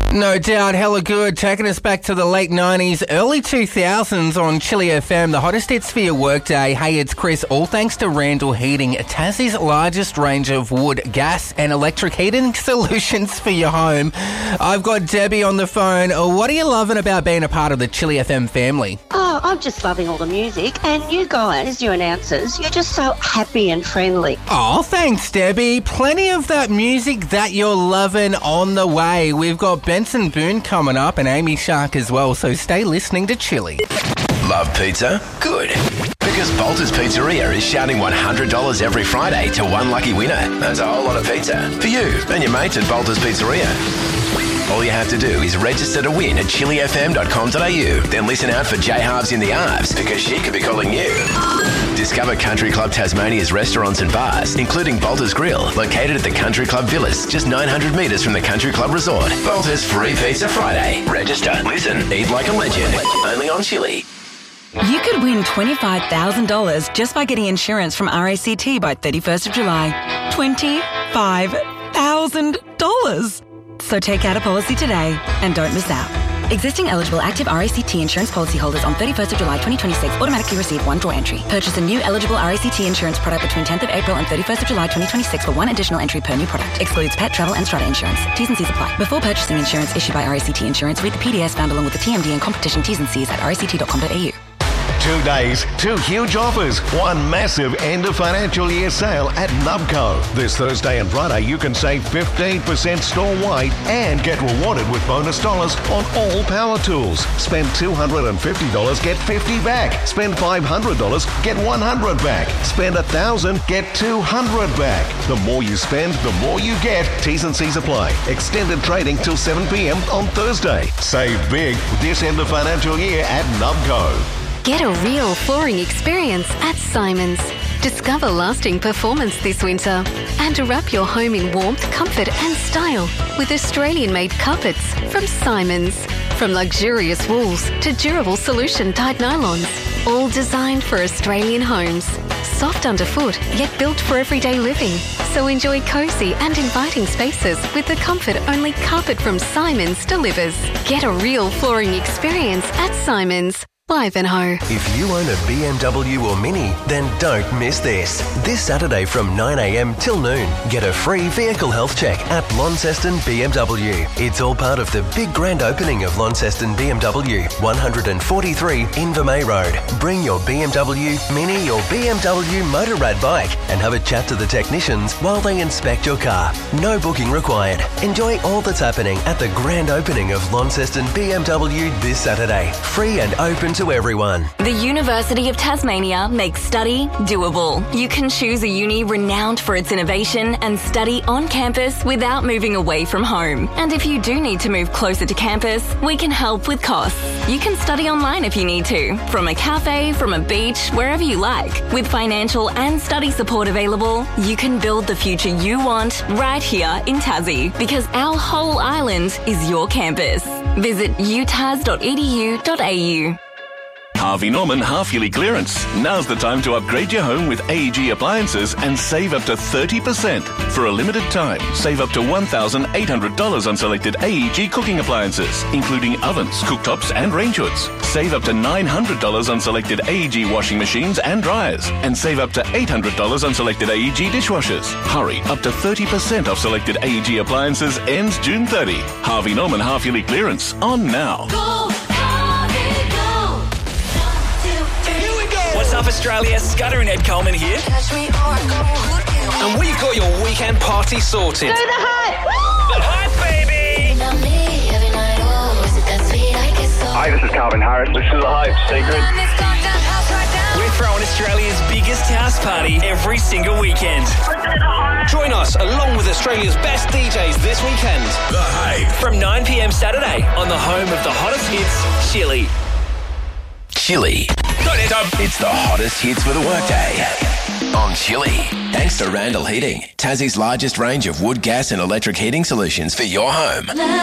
No doubt, hella good. Taking us back to the late 90s, early 2000s on Chili FM, the hottest hits for your workday. Hey, it's Chris. All thanks to Randall Heating, Tassie's largest range of wood, gas and electric heating solutions for your home. I've got Debbie on the phone. What are you loving about being a part of the Chili FM family? Oh, I'm just loving all the music. And you guys, you announcers, you're just so happy and friendly. Oh, thanks, Debbie. Plenty of that music that you're loving on the way. We've got Benson Boone coming up and Amy Shark as well, so stay listening to Chili. Love pizza? Good. Because Bolter's Pizzeria is shouting $100 every Friday to one lucky winner. That's a whole lot of pizza for you and your mates at Bolter's Pizzeria. All you have to do is register to win at chilifm.com.au. Then listen out for J Harves in the Arves, because she could be calling you. Discover Country Club Tasmania's restaurants and bars, including Bolter's Grill, located at the Country Club Villas, just 900 metres from the Country Club Resort. Bolter's Free Pizza Friday. Register, listen, eat like a legend. Only on Chili. You could win $25,000 just by getting insurance from RACT by 31st of July. $25,000. So take out a policy today and don't miss out. Existing eligible active RACT insurance policyholders on 31st of July 2026 automatically receive one draw entry. Purchase a new eligible RACT insurance product between 10th of April and 31st of July 2026 for one additional entry per new product. Excludes pet, travel and strata insurance. T's and C's apply. Before purchasing insurance issued by RACT Insurance, read the PDS found along with the TMD and competition T's and C's at ract.com.au. 2 days, 2 huge offers, one massive end of financial year sale at Nubco. This Thursday and Friday you can save 15% store-wide and get rewarded with bonus dollars on all power tools. Spend $250, get $50 back. Spend $500, get $100 back. Spend $1,000, get $200 back. The more you spend, the more you get. T's and C's apply. Extended trading till 7 p.m. on Thursday. Save big this end of financial year at Nubco. Get a real flooring experience at Simons. Discover lasting performance this winter and wrap your home in warmth, comfort and style with Australian-made carpets from Simons. From luxurious wools to durable solution-dyed nylons, all designed for Australian homes. Soft underfoot, yet built for everyday living. So enjoy cosy and inviting spaces with the comfort only carpet from Simons delivers. Get a real flooring experience at Simons. Ivanhoe. If you own a BMW or Mini, then don't miss this. This Saturday from 9am till noon, get a free vehicle health check at Launceston BMW. It's all part of the big grand opening of Launceston BMW, 143 Invermay Road. Bring your BMW, Mini or BMW Motorrad bike and have a chat to the technicians while they inspect your car. No booking required. Enjoy all that's happening at the grand opening of Launceston BMW this Saturday. Free and open to everyone. The University of Tasmania makes study doable. You can choose a uni renowned for its innovation and study on campus without moving away from home. And if you do need to move closer to campus, we can help with costs. You can study online if you need to, from a cafe, from a beach, wherever you like. With financial and study support available, you can build the future you want right here in Tassie, because our whole island is your campus. Visit utas.edu.au. Harvey Norman half-yearly clearance. Now's the time to upgrade your home with AEG appliances and save up to 30%. For a limited time, save up to $1,800 on selected AEG cooking appliances, including ovens, cooktops and range hoods. Save up to $900 on selected AEG washing machines and dryers. And save up to $800 on selected AEG dishwashers. Hurry, up to 30% off selected AEG appliances ends June 30. Harvey Norman half-yearly clearance on now. What's up, Australia? Scudder and Ed Coleman here. And we've got your weekend party sorted. Do the hype! The hype, baby! Hi, this is Calvin Harris. This is The Hype Secret. We're throwing Australia's biggest house party every single weekend. Join us along with Australia's best DJs this weekend. The Hype. From 9 p.m. Saturday on the home of the hottest hits, Chili. Chili. It's the hottest hits for the workday on Chili. Thanks to Randall Heating, Tassie's largest range of wood, gas and electric heating solutions for your home.